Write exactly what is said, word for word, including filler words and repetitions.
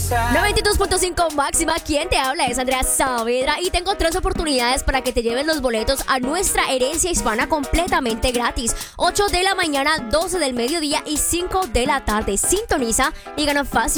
noventa y dos punto cinco máxima, quien te habla es Andrea Saavedra y tengo tres oportunidades para que te lleves los boletos a nuestra herencia hispana completamente gratis. ocho de la mañana, doce del mediodía y cinco de la tarde. Sintoniza y gana fácil